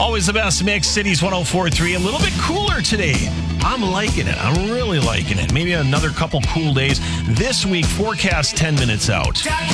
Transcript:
Always the best mix. Cities 104.3. A little bit cooler today. I'm liking it. I'm really liking it. Maybe another couple cool days. This week, forecast 10 minutes out.